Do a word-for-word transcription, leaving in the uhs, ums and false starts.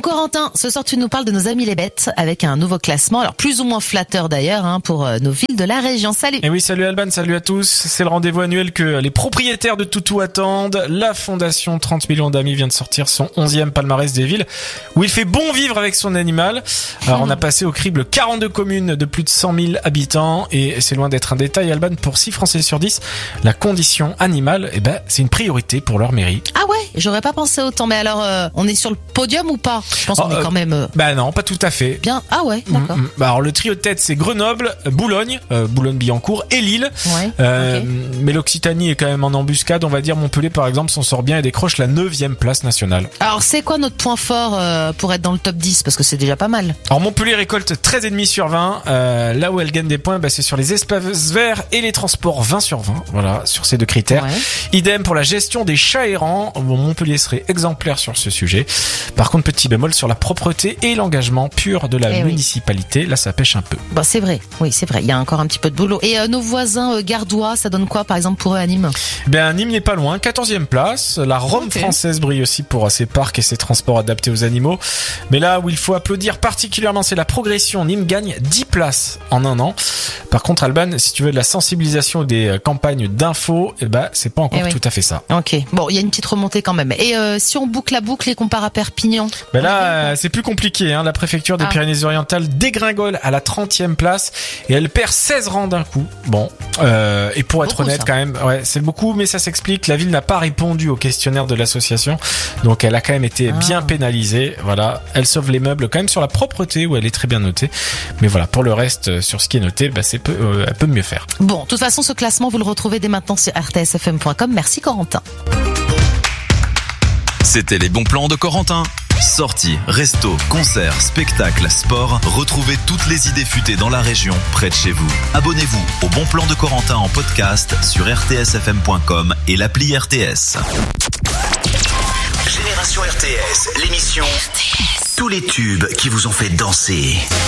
Corentin, ce soir tu nous parles de nos amis les bêtes avec un nouveau classement, alors plus ou moins flatteur d'ailleurs hein, pour euh, nos villes de la région. Salut. Et oui, salut Alban, salut à tous. C'est le rendez-vous annuel que les propriétaires de Toutou attendent. La fondation trente millions d'amis vient de sortir son onzième palmarès des villes où il fait bon vivre avec son animal. Alors on a passé au crible quarante-deux communes de plus de cent mille habitants et c'est loin d'être un détail Alban, pour six Français sur dix, la condition animale, eh ben, c'est une priorité pour leur mairie. Ah ouais, j'aurais pas pensé autant, mais alors euh, on est sur le podium ou pas? Je pense oh, qu'on est quand même... Euh... Bah non, pas tout à fait. Bien, ah ouais, d'accord. Mmh, mmh. Bah alors le trio de tête c'est Grenoble, Boulogne, euh, Boulogne-Billancourt et Lille. Ouais, euh, okay. Mais l'Occitanie est quand même en embuscade, on va dire. Montpellier par exemple s'en sort bien et décroche la neuvième place nationale. Alors c'est quoi notre point fort euh, pour être dans le top dix? Parce que c'est déjà pas mal. Alors Montpellier récolte treize virgule cinq sur vingt. Euh, là où elle gagne des points, bah, c'est sur les espaces verts et les transports vingt sur vingt. Voilà, sur ces deux critères. Ouais. Idem pour la gestion des chats errants. Bon, Montpellier serait exemplaire sur ce sujet. Par contre, petit bémol sur la propreté et l'engagement pur de la eh municipalité. Oui. Là, ça pêche un peu. Bah c'est vrai, oui c'est vrai. Il y a encore un petit peu de boulot. Et euh, nos voisins euh, gardois, ça donne quoi par exemple pour eux à Nîmes? Ben Nîmes n'est pas loin, quatorzième place. La Rome okay. française brille aussi pour ses parcs et ses transports adaptés aux animaux. Mais là où il faut applaudir particulièrement, c'est la progression. Nîmes gagne dix places en un an. Par contre, Alban, si tu veux de la sensibilisation, des campagnes d'infos, eh ben c'est pas encore eh oui. tout à fait ça. Ok, bon, il y a une petite remontée quand même. Et euh, si on boucle la boucle et qu'on part à Perpignan? Ben là, euh, c'est plus compliqué. Hein. La préfecture des ah. Pyrénées-Orientales dégringole à la trentième place et elle perd seize rangs d'un coup. Bon, euh, et pour être beaucoup, honnête ça. quand même, ouais, c'est beaucoup, mais ça s'explique. La ville n'a pas répondu au questionnaire de l'association, donc elle a quand même été ah. bien pénalisée. Voilà, elle sauve les meubles quand même sur la propreté où elle est très bien notée. Mais voilà, pour le reste, sur ce qui est noté, bah, c'est peu, euh, elle peut mieux faire. Bon, de toute façon, ce classement, vous le retrouvez dès maintenant sur r t s f m point com. Merci Corentin. C'était les bons plans de Corentin. Sorties, restos, concerts, spectacles, sport. Retrouvez toutes les idées futées dans la région, près de chez vous. Abonnez-vous au Bon Plan de Corentin en podcast sur r t s f m point com et l'appli R T S. Génération R T S, l'émission. Tous les tubes qui vous ont fait danser.